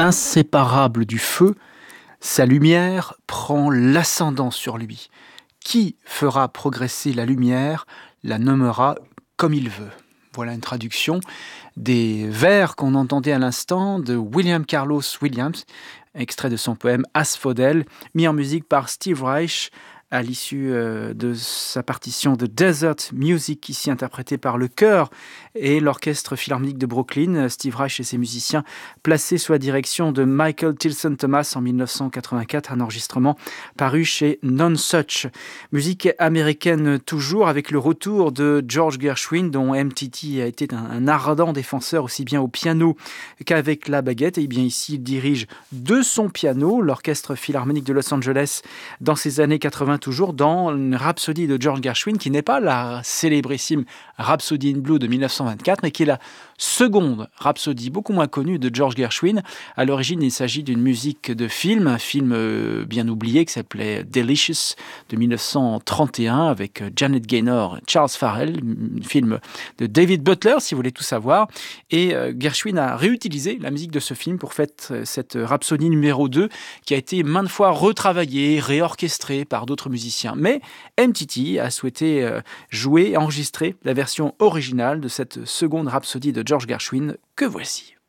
Inséparable du feu, sa lumière prend l'ascendant sur lui. Qui fera progresser la lumière, la nommera comme il veut. Voilà une traduction des vers qu'on entendait à l'instant de William Carlos Williams, extrait de son poème Asphodel, mis en musique par Steve Reich à l'issue de sa partition de Desert Music, ici interprétée par le chœur et l'orchestre philharmonique de Brooklyn. Steve Reich et ses musiciens placés sous la direction de Michael Tilson Thomas en 1984, un enregistrement paru chez Nonesuch. Musique américaine toujours, avec le retour de George Gershwin, dont MTT a été un ardent défenseur aussi bien au piano qu'avec la baguette. Et bien ici, il dirige de son piano l'orchestre philharmonique de Los Angeles dans ces années 80, toujours dans une Rhapsody de George Gershwin, qui n'est pas la célébrissime Rhapsody in Blue de 1924, mais qui est la seconde Rhapsody, beaucoup moins connue, de George Gershwin. À l'origine, il s'agit d'une musique de film, un film bien oublié qui s'appelait Delicious de 1931 avec Janet Gaynor et Charles Farrell, un film de David Butler, si vous voulez tout savoir. Et Gershwin a réutilisé la musique de ce film pour faire cette Rhapsody numéro 2 qui a été maintes fois retravaillée, réorchestrée par d'autres musiciens. Mais MTT a souhaité jouer et enregistrer la version originale de cette seconde Rhapsody de George Gershwin que voici.